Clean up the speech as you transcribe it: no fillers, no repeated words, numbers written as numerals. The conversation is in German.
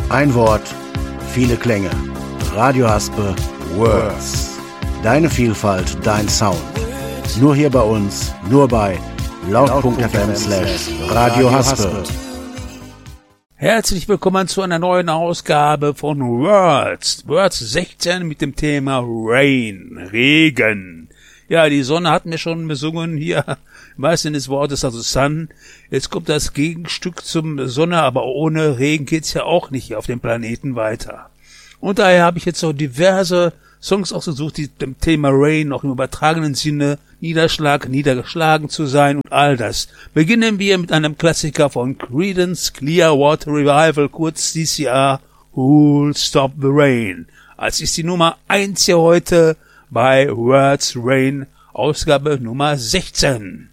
Ein Wort, viele Klänge. Radio Haspe Words. Deine Vielfalt, dein Sound. Nur hier bei uns, nur bei laut.fm/Radio Haspe. Herzlich willkommen zu einer neuen Ausgabe von Words. Words 16 mit dem Thema Rain, Regen. Ja, die Sonne hatten wir schon besungen hier, im wahrsten Sinne des Wortes, also Sun. Jetzt kommt das Gegenstück zum Sonne, aber ohne Regen geht's ja auch nicht hier auf dem Planeten weiter. Und daher habe ich jetzt so diverse Songs ausgesucht, die dem Thema Rain auch im übertragenen Sinne Niederschlag, niedergeschlagen zu sein und all das. Beginnen wir mit einem Klassiker von Creedence Clearwater Revival, kurz CCR, Who'll Stop the Rain. Als ist die Nummer 1 hier heute bei Words Rain, Ausgabe Nummer 16.